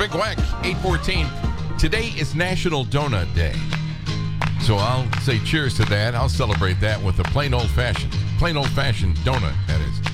Greg Weck, 8:14. Today is National Donut Day. So I'll say cheers to that. I'll celebrate that with a plain old-fashioned donut, that is.